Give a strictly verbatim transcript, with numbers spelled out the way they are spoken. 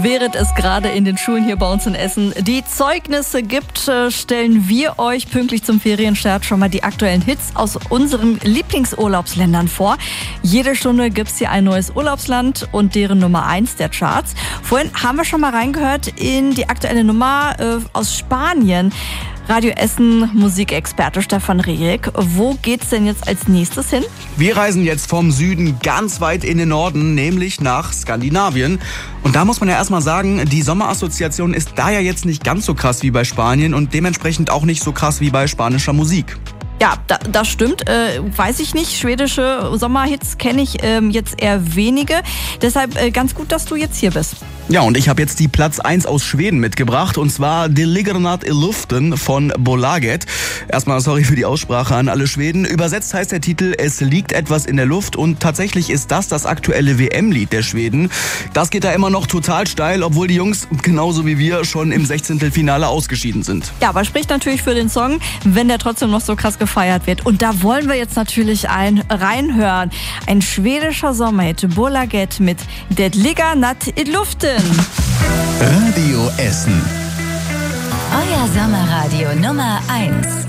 Während es gerade in den Schulen hier bei uns in Essen die Zeugnisse gibt, stellen wir euch pünktlich zum Ferienstart schon mal die aktuellen Hits aus unseren Lieblingsurlaubsländern vor. Jede Stunde gibt es hier ein neues Urlaubsland und deren Nummer eins der Charts. Vorhin haben wir schon mal reingehört in die aktuelle Nummer äh, aus Spanien. Radio Essen Musikexperte Stefan Rieck. Wo geht's denn jetzt als nächstes hin? Wir reisen jetzt vom Süden ganz weit in den Norden, nämlich nach Skandinavien. Und da muss man ja erstmal sagen, die Sommerassoziation ist da ja jetzt nicht ganz so krass wie bei Spanien und dementsprechend auch nicht so krass wie bei spanischer Musik. Ja, da, das stimmt. Äh, weiß ich nicht. Schwedische Sommerhits kenne ich ähm, jetzt eher wenige. Deshalb äh, ganz gut, dass du jetzt hier bist. Ja, und ich habe jetzt die Platz eins aus Schweden mitgebracht, und zwar De ligger natt i luften von Bolaget. Erstmal sorry für die Aussprache an alle Schweden. Übersetzt heißt der Titel Es liegt etwas in der Luft, und tatsächlich ist das das aktuelle W M-Lied der Schweden. Das geht da immer noch total steil, obwohl die Jungs genauso wie wir schon im Sechzehntelfinale ausgeschieden sind. Ja, aber spricht natürlich für den Song, wenn der trotzdem noch so krass gefeiert wird. Und da wollen wir jetzt natürlich ein reinhören. Ein schwedischer Sommerhit, Bolaget mit Det ligger natt i luften. Radio Essen. Euer Sommerradio Nummer eins.